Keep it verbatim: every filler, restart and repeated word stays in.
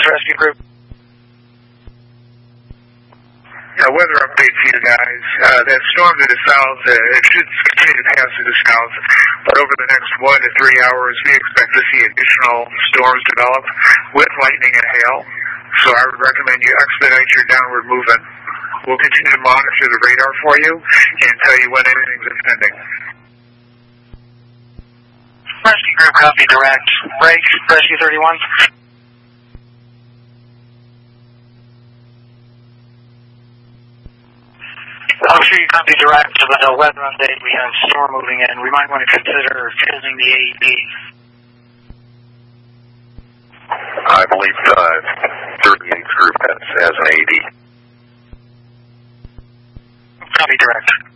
this rescue group. Uh, weather update for you guys. Uh, that storm to the south, uh, it should continue to pass to the south, but over the next one to three hours, we expect to see additional storms develop with lightning and hail. So I would recommend you expedite your downward movement. We'll continue to monitor the radar for you and tell you when anything's impending. Rescue group, copy direct. Break, Rescue thirty-one. I'm sure you copy direct with the weather update. We have storm moving in. We might want to consider choosing the A E D. I believe uh, thirty-eighth group has, has an A E D. Copy direct.